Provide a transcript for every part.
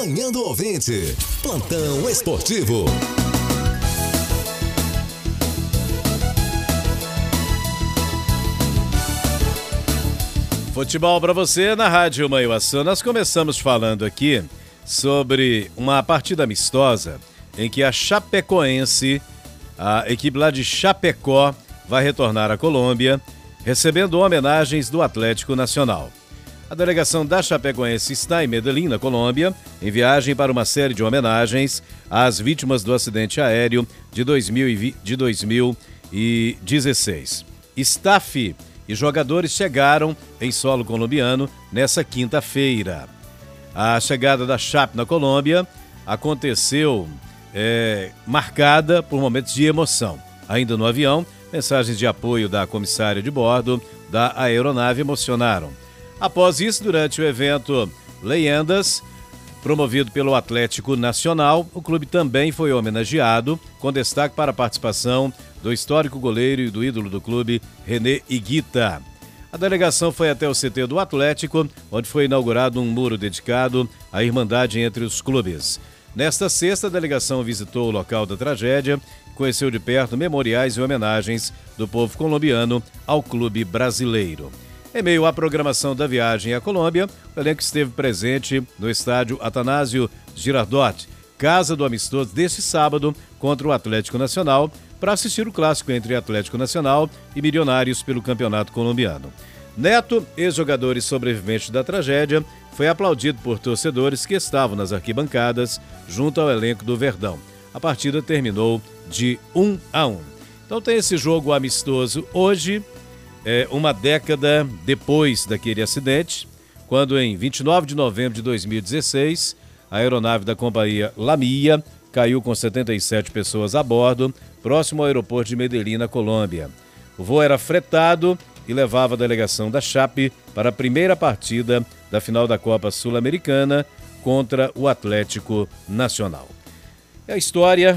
Manhã do Ouvinte. Plantão esportivo. Futebol para você na Rádio Manhuaçu. Nós começamos falando aqui sobre uma partida amistosa em que a Chapecoense, a equipe lá de Chapecó, vai retornar à Colômbia, recebendo homenagens do Atlético Nacional. A delegação da Chapecoense está em Medellín, na Colômbia, em viagem para uma série de homenagens às vítimas do acidente aéreo de 2016. Staff e jogadores chegaram em solo colombiano nessa quinta-feira. A chegada da Chape na Colômbia aconteceu marcada por momentos de emoção. Ainda no avião, mensagens de apoio da comissária de bordo da aeronave emocionaram. Após isso, durante o evento Leyendas, promovido pelo Atlético Nacional, o clube também foi homenageado, com destaque para a participação do histórico goleiro e do ídolo do clube, René Higuita. A delegação foi até o CT do Atlético, onde foi inaugurado um muro dedicado à irmandade entre os clubes. Nesta sexta, a delegação visitou o local da tragédia e conheceu de perto memoriais e homenagens do povo colombiano ao clube brasileiro. Em meio à programação da viagem à Colômbia, o elenco esteve presente no estádio Atanásio Girardot, casa do amistoso deste sábado contra o Atlético Nacional, para assistir o clássico entre Atlético Nacional e Milionários pelo Campeonato Colombiano. Neto, ex-jogador e sobrevivente da tragédia, foi aplaudido por torcedores que estavam nas arquibancadas junto ao elenco do Verdão. A partida terminou de 1-1. Então tem esse jogo amistoso hoje, uma década depois daquele acidente, quando em 29 de novembro de 2016, a aeronave da companhia Lamia caiu com 77 pessoas a bordo, próximo ao aeroporto de Medellín, na Colômbia. O voo era fretado e levava a delegação da Chape para a primeira partida da final da Copa Sul-Americana contra o Atlético Nacional. A história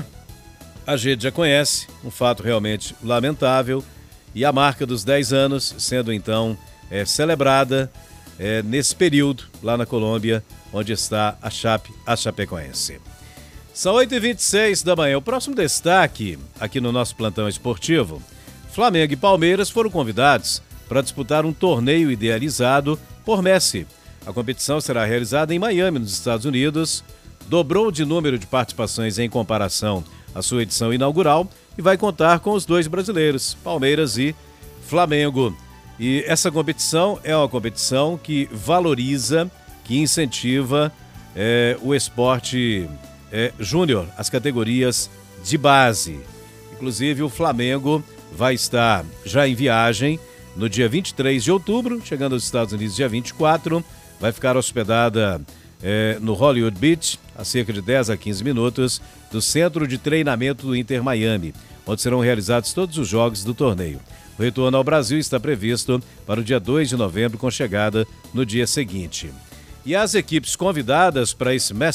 a gente já conhece, um fato realmente lamentável, e a marca dos 10 anos sendo então celebrada nesse período lá na Colômbia, onde está a Chapecoense. São 8h26 da manhã. O próximo destaque aqui no nosso plantão esportivo: Flamengo e Palmeiras foram convidados para disputar um torneio idealizado por Messi. A competição será realizada em Miami, nos Estados Unidos, dobrou de número de participações em comparação à sua edição inaugural e vai contar com os dois brasileiros, Palmeiras e Flamengo. E essa competição é uma competição que valoriza, que incentiva o esporte júnior, as categorias de base. Inclusive, o Flamengo vai estar já em viagem no dia 23 de outubro, chegando aos Estados Unidos dia 24, vai ficar hospedada no Hollywood Beach, a cerca de 10 a 15 minutos do centro de treinamento do Inter Miami, onde serão realizados todos os jogos do torneio. O retorno ao Brasil está previsto para o dia 2 de novembro, com chegada no dia seguinte. E as equipes convidadas para esse